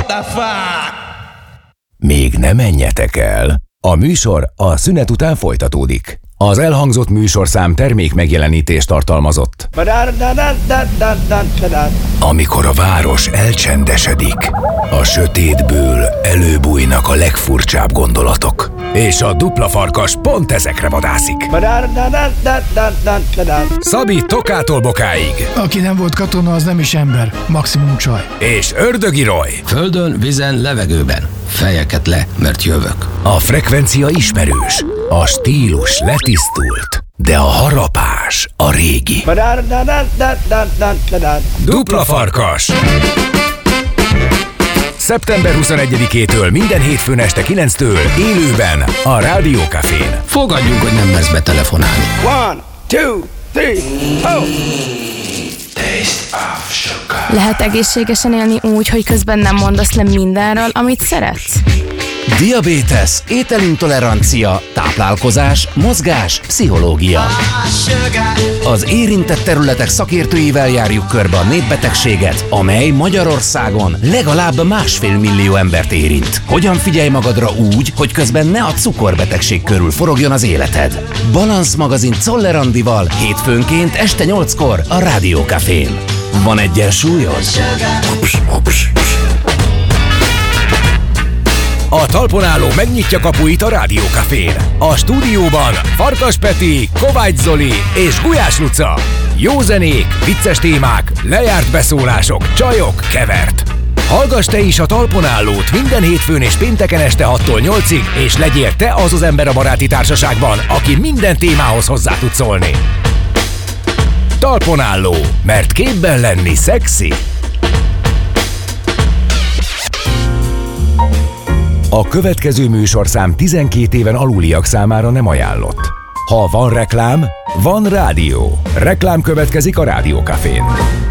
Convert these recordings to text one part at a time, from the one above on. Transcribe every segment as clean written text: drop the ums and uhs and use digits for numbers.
the fuck? Még ne menjetek el! A műsor a szünet után folytatódik. Az elhangzott műsorszám termék megjelenítést tartalmazott. Amikor a város elcsendesedik, a sötétből előbújnak a legfurcsább gondolatok. És a dupla farkas pont ezekre vadászik. Szabi Tokától Bokáig. Aki nem volt katona, az nem is ember, maximum csaj. És Ördögi Roy. Földön, vízen, levegőben. Fejeket le, mert jövök. A frekvencia ismerős, a stílus letisztult, de a harapás a régi. Dupla farkas. Szeptember 21-től minden hétfőn este 9-től élőben a Rádió Cafén. Fogadjunk, hogy nem mersz betelefonálni. 1, 2, 3, Lehet egészségesen élni úgy, hogy közben nem mondasz le mindenről, amit szeretsz? Diabétesz, ételintolerancia, táplálkozás, mozgás, pszichológia. Az érintett területek szakértőivel járjuk körbe a népbetegséget, amely Magyarországon legalább 1,5 millió embert érint. Hogyan figyelj magadra úgy, hogy közben ne a cukorbetegség körül forogjon az életed? Balansz magazin Czoller Andival hétfőnként este 8-kor a Rádió Cafén. Van egyensúlyod? A talpon álló megnyitja kapuit a Rádió Cafén. A stúdióban Farkas Peti, Kovács Zoli és Gulyás Luca. Jó zenék, vicces témák, lejárt beszólások, csajok, kevert. Hallgass te is a talpon állót minden hétfőn és pénteken este 6-tól 8-ig, és legyél te az ember a baráti társaságban, aki minden témához hozzá tud szólni. Talpon álló, mert képben lenni szexi. A következő műsorszám 12 éven aluliak számára nem ajánlott. Ha van reklám, van rádió. Reklám következik a Rádió Cafén.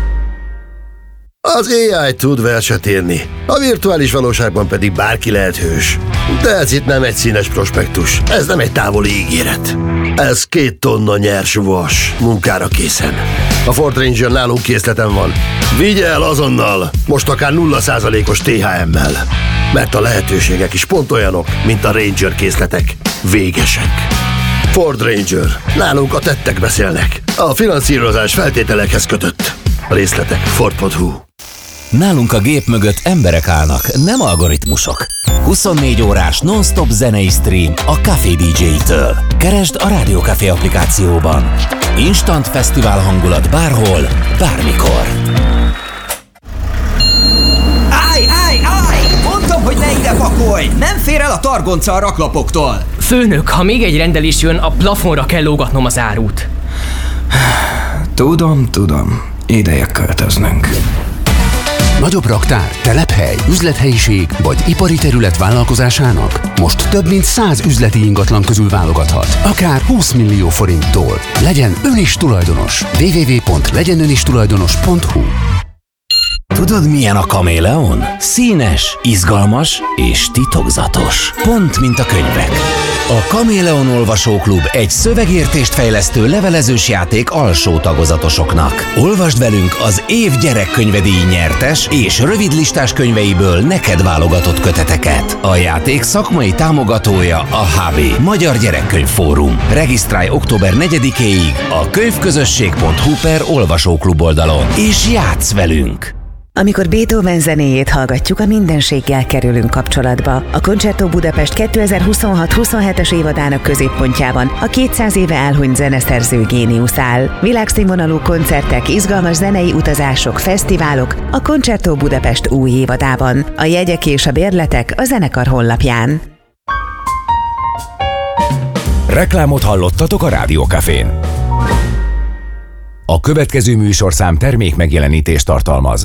Az AI tud verset írni, a virtuális valóságban pedig bárki lehet hős. De ez itt nem egy színes prospektus, ez nem egy távoli ígéret. Ez 2 tonna nyers vas, munkára készen. A Ford Ranger nálunk készleten van. Vigye el azonnal, most akár 0%-os THM-mel. Mert a lehetőségek is pont olyanok, mint a Ranger készletek. Végesek. Ford Ranger. Nálunk a tettek beszélnek. A finanszírozás feltételekhez kötött. A részletek Ford.hu. Nálunk a gép mögött emberek állnak, nem algoritmusok. 24 órás non-stop zenei stream a Café DJ-től. Keresd a Rádió Café applikációban. Instant fesztivál hangulat bárhol, bármikor. Állj! Mondtam, hogy ne ide pakolj! Nem fér el a targonca a raklapoktól! Főnök, ha még egy rendelés jön, a plafonra kell lógatnom az árut. Tudom. Ideje költöznünk. Nagyobb raktár, telephely, üzlethelyiség vagy ipari terület vállalkozásának most több mint 100 üzleti ingatlan közül válogathat. Akár 20 millió forinttól. Legyen ön is tulajdonos. www.legyenönistulajdonos.hu. Tudod, milyen a kaméleon? Színes, izgalmas és titokzatos. Pont, mint a könyvek. A Kaméleon Olvasóklub egy szövegértést fejlesztő levelezős játék alsó tagozatosoknak. Olvasd velünk az év gyerekkönyvedíj nyertes és rövidlistás könyveiből neked válogatott köteteket. A játék szakmai támogatója a HB, Magyar Gyerekkönyv Fórum. Regisztrálj október 4-éig a könyvközösség.hu/olvasóklub oldalon, és játsz velünk! Amikor Beethoven zenéjét hallgatjuk, a mindenséggel kerülünk kapcsolatba. A Concerto Budapest 2026-27-es évadának középpontjában a 200 éve elhunyt zeneszerző géniusz áll. Világszínvonalú koncertek, izgalmas zenei utazások, fesztiválok a Concerto Budapest új évadában. A jegyek és a bérletek a zenekar honlapján. Reklámot hallottatok a Rádió Cafén. A következő műsorszám termék megjelenítést tartalmaz.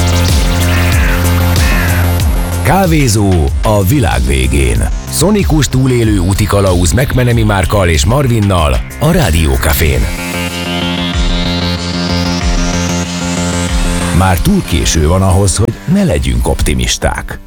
Kávézó a világ végén. Szonikus túlélő útikalauz McMenemy Márkkal és Marvinnal a Rádió Cafén. Már túl késő van ahhoz, hogy ne legyünk optimisták.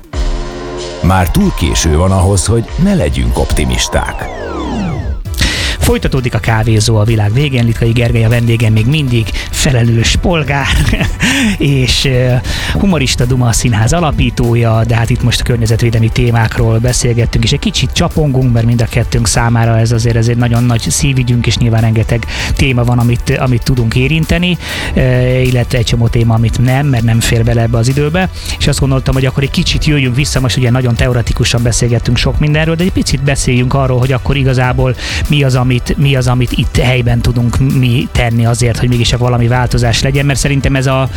Folytatódik a kávézó a világ végén, Litkai Gergely a vendégem még mindig, felelős polgár, és humorista, Duma Színház alapítója, de hát itt most a környezetvédelmi témákról beszélgettünk, és egy kicsit csapongunk, mert mind a kettőnk számára ez egy nagyon nagy szívügyünk, és nyilván rengeteg téma van, amit tudunk érinteni, illetve egy csomó téma, amit nem, mert nem fér bele ebbe az időbe, és azt gondoltam, hogy akkor egy kicsit jöjjünk vissza, most ugye nagyon teoretikusan beszélgettünk sok mindenről, de egy picit beszéljünk arról, hogy akkor igazából mi az, amit itt helyben tudunk mi tenni azért, hogy mégis valami változás legyen, mert szerintem ez a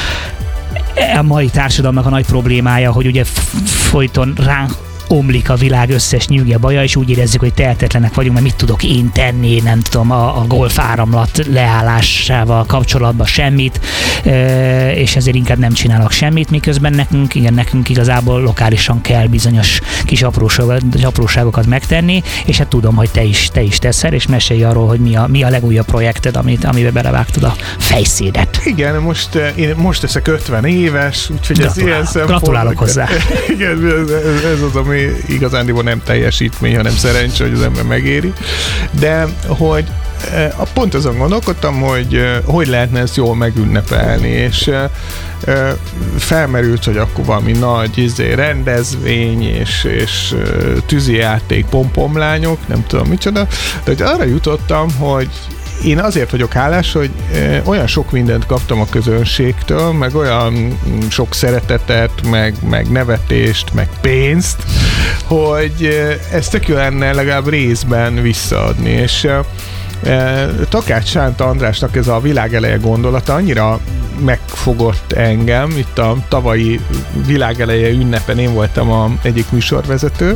mai társadalomnak a nagy problémája, hogy ugye folyton ránk omlik a világ összes nyűgje baja, és úgy érezzük, hogy tehetetlenek vagyunk, mert mit tudok én tenni, nem tudom, a golf áramlat leállásával kapcsolatban semmit, és ezért inkább nem csinálok semmit, miközben nekünk igazából lokálisan kell bizonyos kis apróságokat megtenni, és hát tudom, hogy te is teszel, és mesélj arról, hogy mi a legújabb projekted, amiben belevágtad a fejszédet. Igen, most leszek 50 éves, úgyhogy ez ilyen szempont. Gratulálok hozzá. Igen, ez az, ami igazándiból nem teljesítmény, hanem szerencsé, hogy az ember megéri. De hogy pont azon gondolkodtam, hogy lehetne ezt jól megünnepelni, és felmerült, hogy akkor valami nagy rendezvény, és tűzijáték, pompomlányok, nem tudom micsoda, de hogy arra jutottam, hogy én azért vagyok hálás, hogy olyan sok mindent kaptam a közönségtől, meg olyan sok szeretetet, meg nevetést, meg pénzt, hogy ezt tök jó lenne legalább részben visszaadni, és Takács Sánta Andrásnak ez a világeleje gondolata annyira megfogott engem, itt a tavalyi világeleje ünnepen én voltam egyik műsorvezető,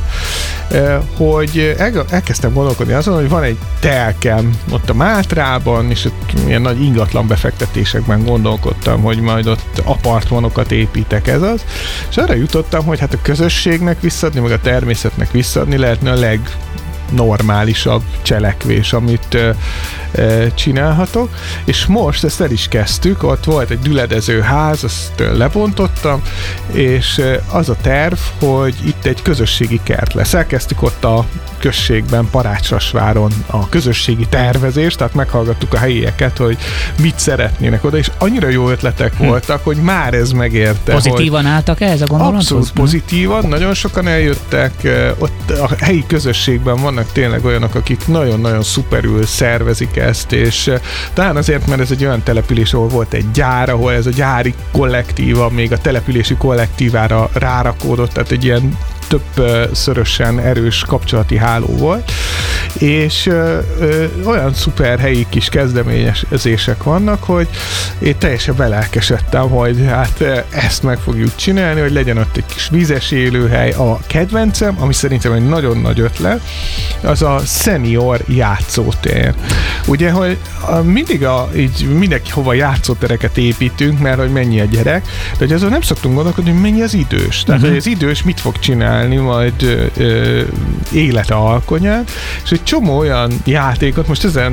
hogy elkezdtem gondolkodni azon, hogy van egy telkem ott a Mátrában, és ott ilyen nagy ingatlan befektetésekben gondolkodtam, hogy majd ott apartmanokat építek, ez az, és arra jutottam, hogy hát a közösségnek visszaadni, meg a természetnek visszaadni lehetne a normálisabb cselekvés, amit csinálhatok, és most ezt el is kezdtük, ott volt egy düledező ház, azt lebontottam, és az a terv, hogy itt egy közösségi kert lesz. Elkezdtük ott a községben, Parácsrasváron a közösségi tervezést, tehát meghallgattuk a helyieket, hogy mit szeretnének oda, és annyira jó ötletek voltak, hogy már ez megérte. Pozitívan álltak ez a gondolathoz? Abszolút pozitívan, nagyon sokan eljöttek, ott a helyi közösségben vannak tényleg olyanok, akik nagyon-nagyon szuperül szervezik ezt, és talán azért, mert ez egy olyan település, ahol volt egy gyár, ahol ez a gyári kollektíva még a települési kollektívára rárakódott, tehát egy ilyen többszörösen erős kapcsolati háló volt, és olyan szuper helyi kis kezdeményezések vannak, hogy én teljesen belelkesedtem, hogy hát ezt meg fogjuk csinálni, hogy legyen ott egy kis vízes élőhely. A kedvencem, ami szerintem egy nagyon nagy ötlet, az a senior játszótér. Ugye, hogy mindig így mindenki hova játszótereket építünk, mert hogy mennyi a gyerek, de hogy azon nem szoktunk gondolkodni, hogy mennyi az idős. Tehát, hogy az idős mit fog csinálni majd élete alkonyán, és egy csomó olyan játékot, most ezen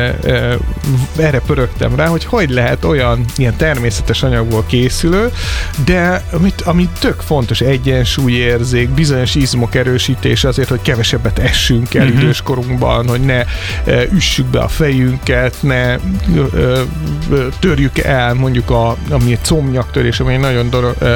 erre pörögtem rá, hogy lehet olyan ilyen természetes anyagból készülő, de ami tök fontos, egyensúlyérzék, bizonyos izmok erősítése azért, hogy kevesebbet essünk el időskorunkban, hogy ne üssük be a fejünket, ne törjük el mondjuk ami egy combnyaktörés, ami egy nagyon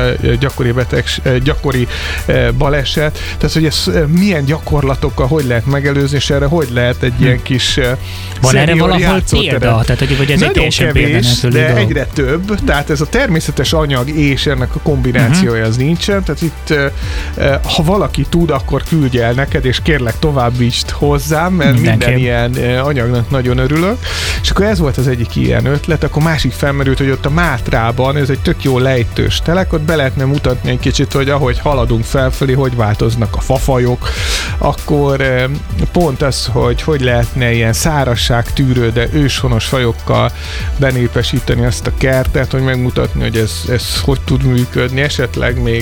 gyakori baleset. Tehát, hogy ez milyen gyakorlatokkal hogy lehet megelőzni, és erre hogy lehet egy ilyen kis van erre valahol példa? Tehát, hogy ez nagyon kevés, de egyre több. Tehát ez a természetes anyag és ennek a kombinációja az nincsen. Tehát itt, ha valaki tud, akkor küldje el neked, és kérlek továbbítsd hozzám, mert minden ilyen anyagnak nagyon örülök. És akkor ez volt az egyik ilyen ötlet. Akkor másik felmerült, hogy ott a Mátrában, ez egy tök jó lejtős telek, ott be lehetne mutatni egy kicsit, hogy ahogy haladunk felfelé, hogy változnak a fafajok, akkor pont az, hogy lehetne ilyen szárazságtűrő, de őshonos fajokkal benépesíteni azt a kertet, hogy megmutatni, hogy ez hogy tud működni, esetleg még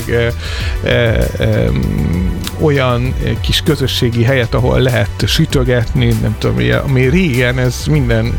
olyan kis közösségi helyet, ahol lehet sütögetni, nem tudom, ami régen ez minden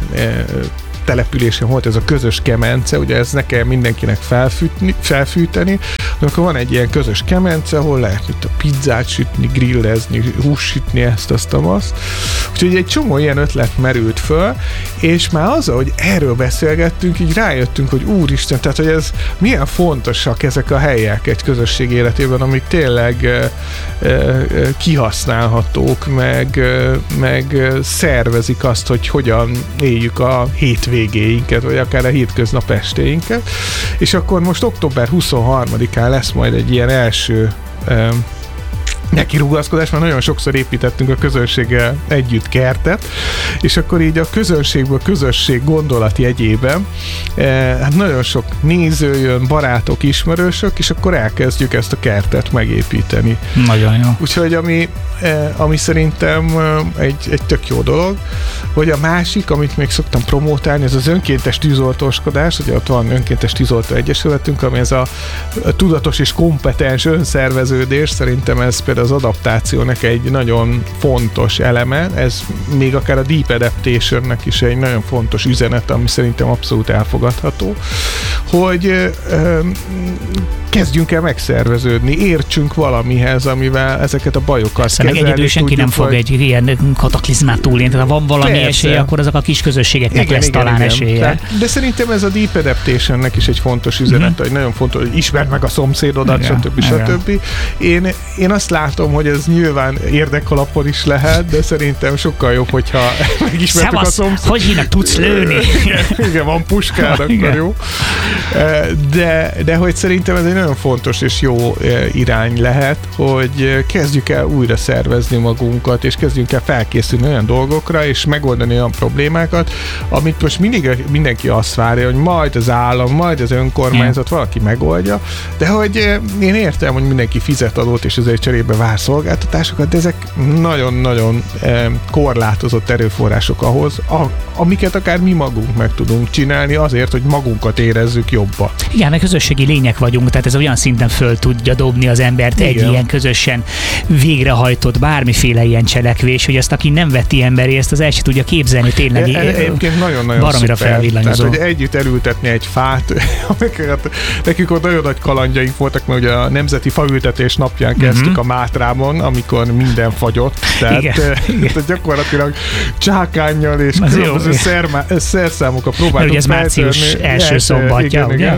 településen volt ez a közös kemence, ugye ez ne kell mindenkinek felfűteni, de akkor van egy ilyen közös kemence, ahol lehet itt a pizzát sütni, grillezni, hússütni, ezt, azt. Úgyhogy egy csomó ilyen ötlet merült föl, és már az, hogy erről beszélgettünk, így rájöttünk, hogy úristen, tehát hogy ez milyen fontosak ezek a helyek egy közösség életében, amik tényleg kihasználhatók, meg szervezik azt, hogy hogyan éljük a hétvégéinket, vagy akár a hétköznap estéinket. És akkor most október 23-án lesz majd egy ilyen első nekirugaszkodás, mert nagyon sokszor építettünk a közönséggel együtt kertet, és akkor így a közönségből közösség gondolat jegyében hát nagyon sok néző jön, barátok, ismerősök, és akkor elkezdjük ezt a kertet megépíteni. Nagyon jó. Úgyhogy ami szerintem egy tök jó dolog, hogy a másik, amit még szoktam promótálni, ez az önkéntes tűzoltóskodás, ugye ott van önkéntes tűzoltó egyesületünk, ami ez a tudatos és kompetens önszerveződés, szerintem ez például az adaptációnak egy nagyon fontos eleme, ez még akár a Deep Adaptationnek is egy nagyon fontos üzenet, ami szerintem abszolút elfogadható, hogy kezdjünk el megszerveződni, értsünk valamihez, amivel ezeket a bajokat kezelni. Egyedül senki nem fog egy ilyen kataklizmát túlélni, tehát ha van valami esély, akkor azok a kis közösségeknek lesz talán esélye. De szerintem ez a Deep Adaptationnek is egy fontos üzenet, hogy nagyon fontos, hogy ismerd meg a szomszédodat, stb. Én azt látom, hogy ez nyilván érdekalapon is lehet, de szerintem sokkal jobb, hogyha megismertük a szomszédodat. Hogy hívnak, tudsz lőni? Igen, van puskád, akkor jó. De hogy szerintem ez egy nagyon fontos és jó irány lehet, hogy kezdjük el újra szervezni magunkat, és kezdjünk el felkészülni olyan dolgokra, és megoldani olyan problémákat, amit most mindig mindenki azt várja, hogy majd az állam, majd az önkormányzat valaki megoldja, de hogy én értem, hogy mindenki fizet adót, és ezért cserébe vár szolgáltatásokat, de ezek nagyon-nagyon korlátozott erőforrások ahhoz, amiket akár mi magunk meg tudunk csinálni azért, hogy magunkat érezzük jobban. Igen, a közösségi lények vagyunk, tehát ez olyan szinten föl tudja dobni az embert egy ilyen közösen végrehajtott bármiféle ilyen cselekvés, hogy azt, aki nem vett ilyen részt, az el se tudja képzelni tényleg. Egyébként nagyon-nagyon baromira felvillanyozó. Tehát, hogy együtt elültetni egy fát, nekünk ott nagyon nagy kalandjaink voltak, mert ugye a Nemzeti Faültetés napján kezdtük a Mátrában, amikor minden fagyott, tehát gyakorlatilag csákánnyal és különböző szerszámokkal próbáltuk ez március első szombatja, ugye?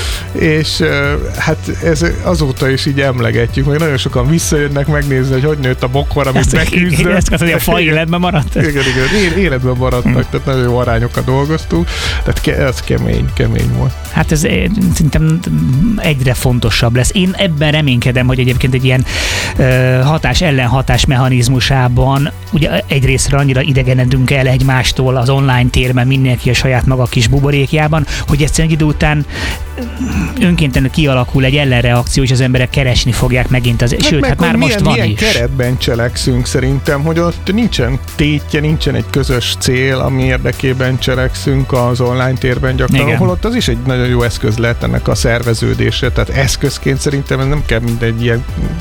És hát ez azóta is így emlegetjük, meg nagyon sokan visszajönnek megnézni, hogy nőtt a bokor, amit beküzdött. Ezt hogy a fa életben maradt. Igen, életben maradtak, tehát nagyon jó arányokat dolgoztunk, tehát ez kemény volt. Hát ez szerintem egyre fontosabb lesz. Én ebben reménykedem, hogy egyébként egy ilyen hatás-ellenhatás mechanizmusában ugye egyrésztről annyira idegenedünk el egymástól az online térben, mindenki a saját maga kis buborékjában, hogy egyszerűen idő után önkéntelenül kialakul egy ellenreakció, és az emberek keresni fogják megint sőt, hát már most van milyen is. keretben cselekszünk szerintem, hogy ott nincsen tétje, nincsen egy közös cél, ami érdekében cselekszünk az online térben gyakran, holott az is egy nagyon jó eszköz lehet ennek a szerveződésre, tehát eszközként szerintem ez nem kell mindegy ilyen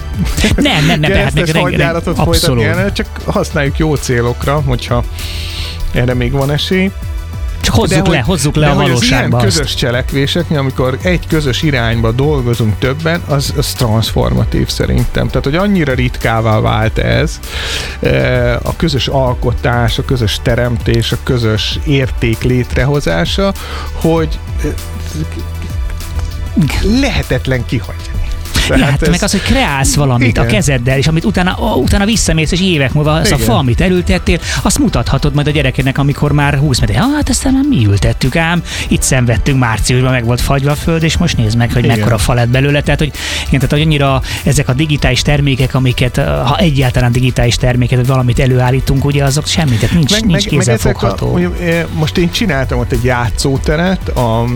nem, keresztes hadjáratot folytatni, csak használjuk jó célokra, hogyha erre még van esély. Csak hozzuk le a valóságba. Az ilyen közös cselekvések, amikor egy közös irányba dolgozunk többen, az transformatív szerintem. Tehát, hogy annyira ritkává vált ez, a közös alkotás, a közös teremtés, a közös érték létrehozása, hogy lehetetlen kihagyni. Hát meg az, hogy kreálsz valamit a kezeddel, és amit utána visszamész, és évek múlva az a fa, amit elültettél, azt mutathatod majd a gyerekednek, amikor már 20 méter. Hát aztán már mi ültettük ám, itt szenvedtünk, márciusban meg volt fagyva a föld, és most nézd meg, hogy mekkora fa lett belőle. Tehát, hogy annyira ezek a digitális termékek, amiket, ha egyáltalán digitális terméket, vagy valamit előállítunk, ugye azok semmit, tehát nincs kézzelfogható. Most én csináltam ott egy játszóteret,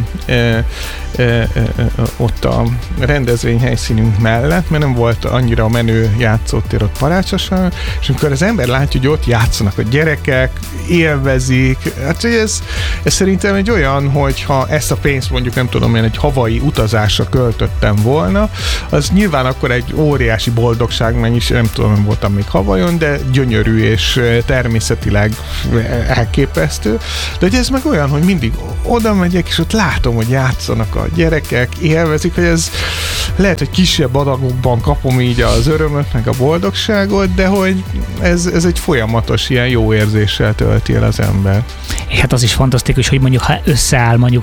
ott a rendezvényhelyszínünk mellett, mert nem volt annyira menő játszótér ott Parácsosan, és amikor az ember látja, hogy ott játszanak a gyerekek, élvezik, hát ez szerintem egy olyan, hogyha ezt a pénzt mondjuk nem tudom én egy havai utazásra költöttem volna, az nyilván akkor egy óriási boldogság, nem tudom, nem voltam még Havajon, de gyönyörű és természetileg elképesztő, de hogy ez meg olyan, hogy mindig oda megyek, és ott látom, hogy játszanak a gyerekek, élvezik, hogy lehet, hogy kisebb adagokban kapom így az örömöt, meg a boldogságot, de hogy ez egy folyamatos ilyen jó érzéssel tölti el az ember. És hát az is fantasztikus, hogy mondjuk ha összeáll mondjuk